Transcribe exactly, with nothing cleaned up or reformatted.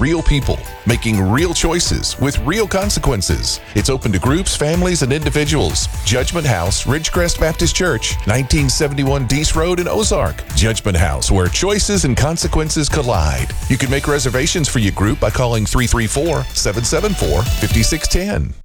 real people, making real choices with real consequences. It's open to groups, families, and individuals. Judgment House, Ridgecrest Baptist Church, nineteen seventy-one Deese Road in Ozark. Judgment House, where choices and consequences collide. You can make reservations for your group by calling three three four, seven seven four, five six one zero.